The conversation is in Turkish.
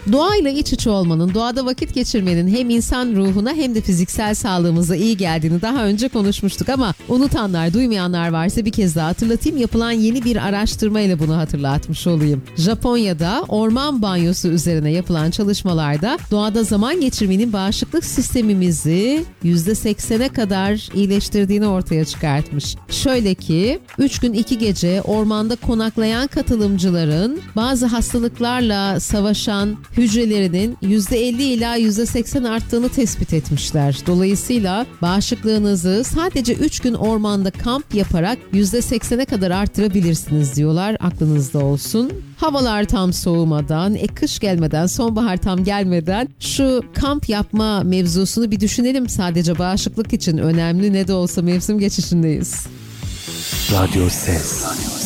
Doğayla iç içe olmanın, doğada vakit geçirmenin hem insan ruhuna hem de fiziksel sağlığımıza iyi geldiğini daha önce konuşmuştuk ama unutanlar, duymayanlar varsa bir kez daha hatırlatayım. Yapılan yeni bir araştırmayla bunu hatırlatmış olayım. Japonya'da orman banyosu üzerine yapılan çalışmalarda doğada zaman geçirmenin bağışıklık sistemimizi %80'e kadar iyileştirdiğini ortaya çıkartmış. Şöyle ki 3 gün 2 gece ormanda konaklayan katılımcıların bazı hastalıklarla savaşan hücrelerinin %50 ila %80 arttığını tespit etmişler. Dolayısıyla bağışıklığınızı sadece 3 gün ormanda kamp yaparak %80'e kadar arttırabilirsiniz diyorlar. Aklınızda olsun. Havalar tam soğumadan, kış gelmeden, sonbahar tam gelmeden şu kamp yapma mevzusunu bir düşünelim. Sadece bağışıklık için önemli, ne de olsa mevsim geçişindeyiz. Radyo Ses.